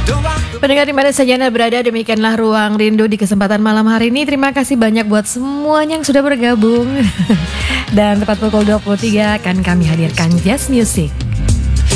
Pendengar di mana saja Anda berada, demikianlah Ruang Rindu di kesempatan malam hari ini. Terima kasih banyak buat semuanya yang sudah bergabung. Dan tepat pukul 23 akan kami hadirkan Jazz Music.